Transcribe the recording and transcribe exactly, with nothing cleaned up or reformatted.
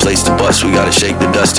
place to bust. We gotta shake the dust